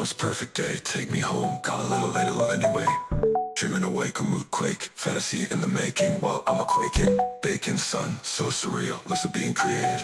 most perfect day. Take me home, got a little later anyway. Dreaming awake, a mood quake, fantasy in the making while I'm a quaking. Baking sun, so surreal, looks of being created.